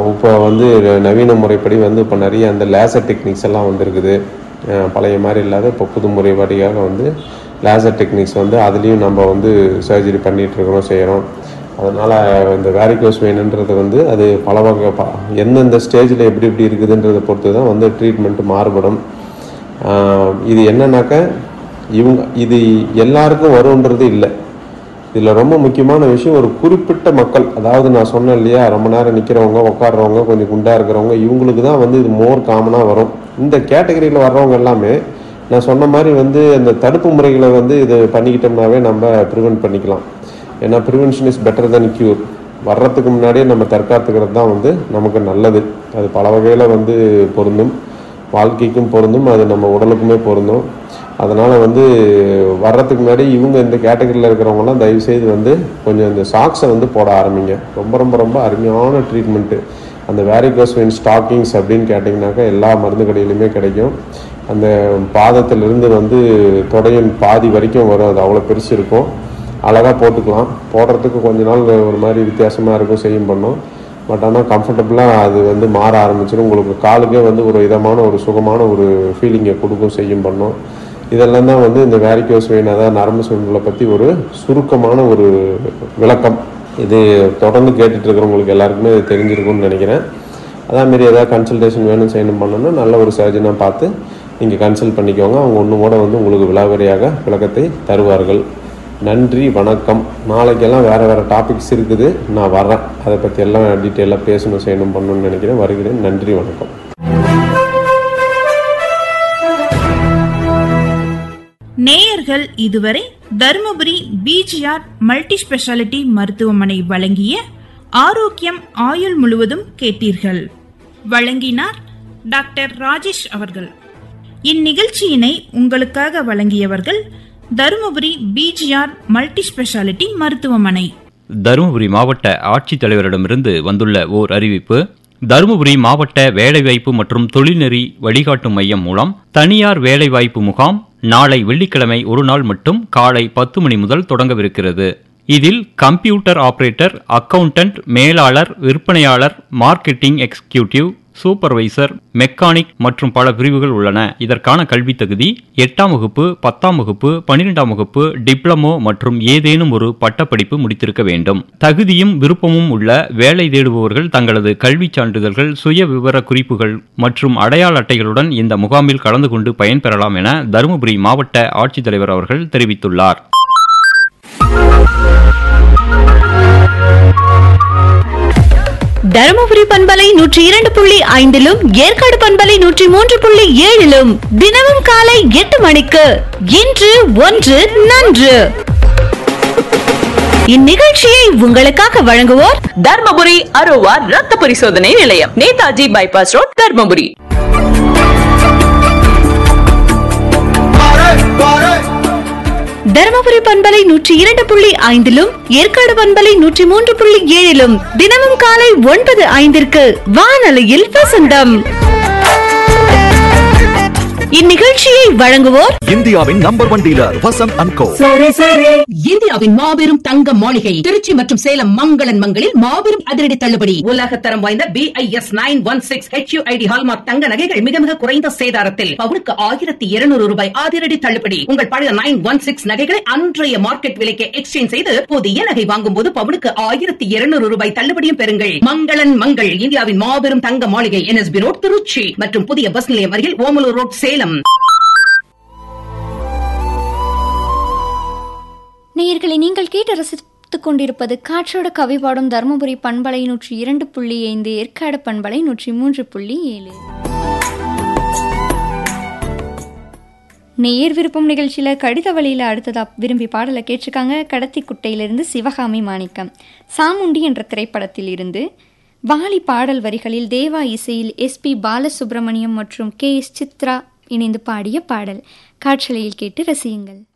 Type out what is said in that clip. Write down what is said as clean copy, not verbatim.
இப்போ வந்து நவீன முறைப்படி வந்து இப்போ நிறைய அந்த லேசர் டெக்னிக்ஸ் எல்லாம் வந்துருக்குது. பழைய மாதிரி இல்லாத இப்போ புது முறைப்படியாக வந்து லேசர் டெக்னிக்ஸ் வந்து அதுலேயும் நம்ம வந்து சர்ஜரி பண்ணிகிட்ருக்கிறோம், செய்கிறோம். அதனால் இந்த வேரிகோஸ் வெயின்ன்றது வந்து அது பல வகை எந்தெந்த ஸ்டேஜில் எப்படி எப்படி இருக்குதுன்றதை பொறுத்து தான் வந்து ட்ரீட்மெண்ட்டு மாறுபடும். இது என்னன்னாக்கா இது எல்லாருக்கும் வரும்ன்றது இல்லை. இதில் ரொம்ப முக்கியமான விஷயம், ஒரு குறிப்பிட்ட மக்கள், அதாவது நான் சொன்னேன் இல்லையா, ரொம்ப நேரம் நிற்கிறவங்க, உட்காடுறவங்க, கொஞ்சம் குண்டாக இருக்கிறவங்க, இவங்களுக்கு தான் வந்து இது மோர் காமனாக வரும். இந்த கேட்டகரியில் வர்றவங்க எல்லாமே நான் சொன்ன மாதிரி வந்து அந்த தடுப்பு முறைகளை வந்து இது பண்ணிக்கிட்டோம்னாவே நம்ம ப்ரிவென்ட் பண்ணிக்கலாம். ஏன்னா prevention is better then cure. வர்றதுக்கு முன்னாடியே நம்ம தற்காத்துக்கிறது தான் வந்து நமக்கு நல்லது. அது பல வகையில் வந்து பொருந்தும், வாழ்க்கைக்கும் பொருந்தும், அது நம்ம உடலுக்குமே பொருந்தும். அதனால் வந்து வர்றதுக்கு முன்னாடி இவங்க இந்த கேட்டகரியில் இருக்கிறவங்கலாம் தயவுசெய்து வந்து கொஞ்சம் இந்த சாக்ஸை வந்து போட ஆரம்பிங்க. ரொம்ப ரொம்ப ரொம்ப அருமையான ட்ரீட்மெண்ட்டு. அந்த வேரிகோஸ் வெயின் ஸ்டாக்கிங்ஸ் அப்படின்னு கேட்டிங்கனாக்கா எல்லா மருந்து கடையிலையுமே கிடைக்கும். அந்த பாதத்திலிருந்து வந்து தொடையின் பாதி வரைக்கும் வரும். அது அவ்வளோ பெருசு இருக்கும். அழகாக போட்டுக்கலாம். போடுறதுக்கு கொஞ்ச நாள் ஒரு மாதிரி வித்தியாசமாக இருக்கும், செய்யும் பண்ணோம். பட் ஆனால் கம்ஃபர்டபுளாக அது வந்து மாற ஆரம்பிச்சிடும். உங்களுக்கு காலுக்கே வந்து ஒரு இதமான ஒரு சுகமான ஒரு ஃபீலிங்கை கொடுக்கும், செய்யும் பண்ணோம். இதெல்லாம் தான் வந்து இந்த வேரிகோஸ் வெயின், அதாவது நரம்பு சுருள்களை பற்றி ஒரு சுருக்கமான ஒரு விளக்கம். இது தொடர்ந்து கேட்டுட்டு இருக்கிறவங்களுக்கு எல்லாருக்குமே இது தெரிஞ்சிருக்கும்னு நினைக்கிறேன். அதேமாரி ஏதாவது கன்சல்டேஷன் வேணும், செய்யணும் பண்ணணும்னா நல்ல ஒரு சர்ஜனாக பார்த்து நீங்கள் கன்சல்ட் பண்ணிக்கோங்க. அவங்க ஒன்று கூட வந்து உங்களுக்கு விலாவரியாக விளக்கத்தை தருவார்கள். நன்றி, வணக்கம். நாளைக்கெல்லாம் வேறு டாபிக்ஸ் இருக்குது, நான் வர்றேன். அதை பற்றி எல்லாம் டீட்டெயிலாக பேசணும், செய்யணும் பண்ணணும்னு நினைக்கிறேன். வருகிறேன். நன்றி, வணக்கம். நேயர்கள் இதுவரை தருமபுரி பிஜிஆர் மல்டி ஸ்பெஷாலிட்டி மருத்துவமனை வழங்கிய ஆரோக்கியம் ஆயுள் முழுவதும் கேட்டீர்கள். வழங்கினார் டாக்டர் ராஜேஷ் அவர்கள். இந்நிகழ்ச்சியினை உங்களுக்காக வழங்கியவர்கள் தருமபுரி பிஜிஆர் மல்டி ஸ்பெஷாலிட்டி மருத்துவமனை. தருமபுரி மாவட்ட ஆட்சித்தலைவரிடமிருந்து வந்துள்ள ஓர் அறிவிப்பு. தருமபுரி மாவட்ட வேலைவாய்ப்பு மற்றும் தொழில்நெறி வழிகாட்டும் மையம் மூலம் தனியார் வேலைவாய்ப்பு முகாம் நாளை வெள்ளிக்கிழமை ஒரு நாள் மட்டும் காலை 10 மணி முதல் தொடங்கவிருக்கிறது. இதில் கம்ப்யூட்டர் ஆபரேட்டர், அக்கவுண்டன்ட், மேலாளர், விற்பனையாளர், மார்க்கெட்டிங் எக்ஸிகியூட்டிவ், சூப்பர்வைசர், மெக்கானிக் மற்றும் பல பிரிவுகள் உள்ளன. இதற்கான கல்வி தகுதி 8ஆம் வகுப்பு, 10ஆம் வகுப்பு, 12ஆம் வகுப்பு, டிப்ளமோ மற்றும் ஏதேனும் ஒரு பட்டப்படிப்பு முடித்திருக்க வேண்டும். தகுதியும் விருப்பமும் உள்ள வேலை தேடுபவர்கள் தங்களது கல்வி சான்றிதழ்கள், சுய விவர குறிப்புகள் மற்றும் அடையாள அட்டைகளுடன் இந்த முகாமில் கலந்து கொண்டு பயன்பெறலாம் என தருமபுரி மாவட்ட ஆட்சித்தலைவர் அவர்கள் தெரிவித்துள்ளார். தருமபுரி பண்பலை 102.5 ஏற்காடு பண்பலை 103.7 தினமும் காலை 8 மணிக்கு இன்று ஒன்று நன்று. இந்நிகழ்ச்சியை உங்களுக்காக வழங்குவோர் தர்மபுரி அரோவா ரத்த பரிசோதனை நிலையம், நேதாஜி பைபாஸ் ரோட், தர்மபுரி. தருமபுரி பண்பலை 102.5 ஏற்காடு பண்பலை 103.7 தினமும் காலை 9:05 வானொலியில் வசந்தம். இந்நிகழ்ச்சியை வழங்குவோர் இந்தியாவின் நம்பர் 1 டீலர் வசந்த் அண்ட் கோ. இந்தியாவின் மாபெரும் தங்க மாளிகை திருச்சி மற்றும் சேலம் மங்களன் மங்களில் மாபெரும் அதிரடி தள்ளுபடி. உலகத்தரம் வாய்ந்த BIS 916 HUID ஹால்மார்க் தங்க நகைகள் மிக மிக குறைந்த சேதாரத்தில் பவுனுக்கு 1200 ரூபாய் அதிரடி தள்ளுபடி. உங்கள் பழைய 916 நகைகளை அன்றைய மார்க்கெட் விலைக்கு எக்ஸ்சேஞ்ச் செய்து புதிய நகை வாங்கும் போது பவுனுக்கு 1200 ரூபாய் தள்ளுபடியும் பெறுங்கள். மங்களன் மங்கள், இந்தியாவின் மாபெரும் தங்க மாளிகை, NSB ரோட், திருச்சி மற்றும் புதிய பஸ் நிலையம் அருகில் ஓமலூர் ரோட், சேலம். நேயர்களை நீங்கள் கேட்டு ரசித்துக் கொண்டிருப்பது காற்றோட கவி பாடும் தருமபுரி பண்பலை 102.5 ஏற்காடு பண்பலை 103.7. நேயர் விருப்பம் நிகழ்ச்சியில கடித வழியில அடுத்ததா விரும்பி பாடலை கேட்டிருக்காங்க. கடத்தி குட்டையிலிருந்து சிவகாமி மாணிக்கம். சாமுண்டி என்ற திரைப்படத்தில் இருந்து வாலி பாடல் வரிகளில் தேவா இசையில் SP பாலசுப்ரமணியம் மற்றும் KS சித்ரா இணைந்து பாடிய பாடல். காற்றலையில் கேட்டு ரசியுங்கள்.